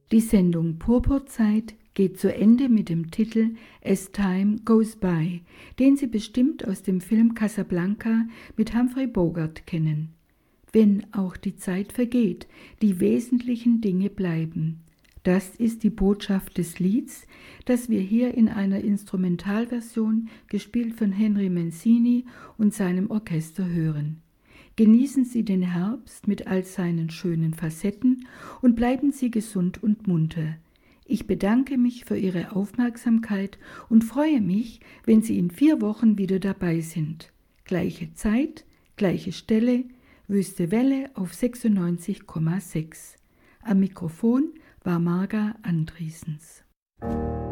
Die Sendung Purpurzeit geht zu Ende mit dem Titel As Time Goes By, den Sie bestimmt aus dem Film Casablanca mit Humphrey Bogart kennen. Wenn auch die Zeit vergeht, die wesentlichen Dinge bleiben. Das ist die Botschaft des Lieds, das wir hier in einer Instrumentalversion, gespielt von Henry Mancini und seinem Orchester, hören. Genießen Sie den Herbst mit all seinen schönen Facetten und bleiben Sie gesund und munter. Ich bedanke mich für Ihre Aufmerksamkeit und freue mich, wenn Sie in 4 Wochen wieder dabei sind. Gleiche Zeit, gleiche Stelle, Wüste Welle auf 96,6. Am Mikrofon war Marga Andriessens.